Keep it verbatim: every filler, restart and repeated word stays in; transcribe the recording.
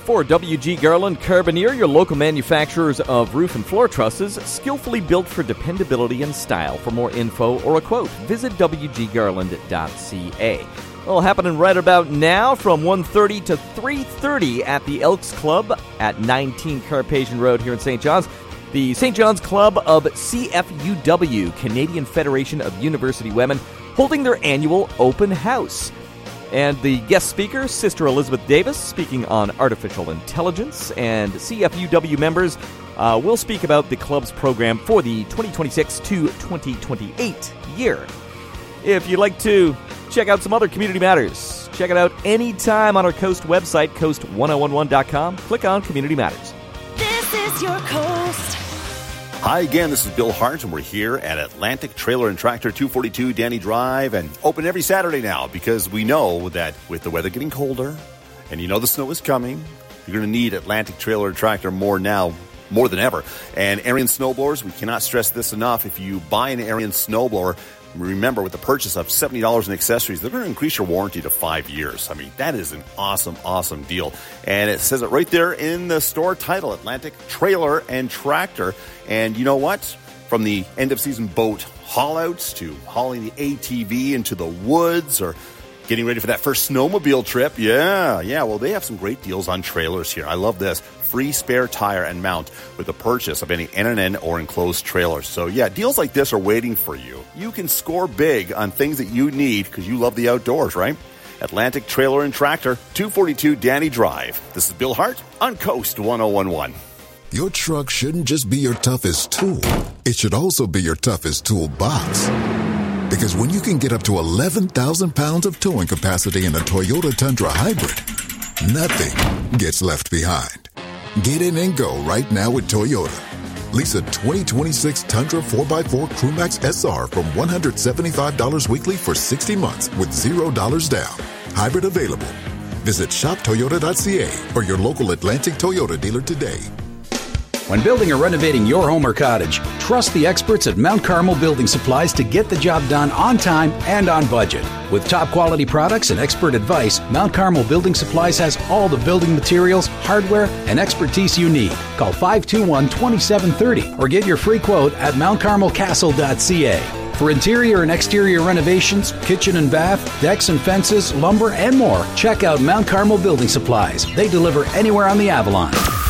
For W G. Garland Carboneer, your local manufacturers of roof and floor trusses, skillfully built for dependability and style. For more info or a quote, visit w g garland dot c a. Well, happening right about now from one thirty to three thirty at the Elks Club at nineteen Carpathian Road here in Saint John's. The Saint John's Club of C F U W, Canadian Federation of University Women, holding their annual open house. And the guest speaker, Sister Elizabeth Davis, speaking on artificial intelligence. And C F U W members uh, will speak about the club's program for the twenty twenty-six to twenty twenty-eight year. If you'd like to check out some other community matters, check it out anytime on our Coast website, coast ten eleven dot com. Click on Community Matters. This is your Coast. Hi again, this is Bill Hart, and we're here at Atlantic Trailer and Tractor, two forty-two Danny Drive, and open every Saturday now because we know that with the weather getting colder and you know the snow is coming, you're going to need Atlantic Trailer and Tractor more now, more than ever. And Ariens snowblowers, we cannot stress this enough. If you buy an Ariens snowblower, remember, with the purchase of seventy dollars in accessories, they're going to increase your warranty to five years. I mean, that is an awesome, awesome deal. And it says it right there in the store title, Atlantic Trailer and Tractor. And you know what? From the end-of-season boat haul-outs to hauling the A T V into the woods or getting ready for that first snowmobile trip. Yeah, yeah. Well, they have some great deals on trailers here. I love this. Free spare tire and mount with the purchase of any N and N or enclosed trailer. So, yeah, deals like this are waiting for you. You can score big on things that you need because you love the outdoors, right? Atlantic Trailer and Tractor, two forty-two Danny Drive. This is Bill Hart on Coast ten eleven. Your truck shouldn't just be your toughest tool. It should also be your toughest toolbox. Because when you can get up to eleven thousand pounds of towing capacity in a Toyota Tundra Hybrid, nothing gets left behind. Get in and go right now with Toyota. Lease a twenty twenty-six Tundra four by four Crewmax S R from one hundred seventy-five dollars weekly for sixty months with zero dollars down. Hybrid available. Visit shop toyota dot c a or your local Atlantic Toyota dealer today. When building or renovating your home or cottage, trust the experts at Mount Carmel Building Supplies to get the job done on time and on budget. With top quality products and expert advice, Mount Carmel Building Supplies has all the building materials, hardware, and expertise you need. Call five two one, two seven three zero or get your free quote at mount carmel castle dot c a. For interior and exterior renovations, kitchen and bath, decks and fences, lumber, and more, check out Mount Carmel Building Supplies. They deliver anywhere on the Avalon.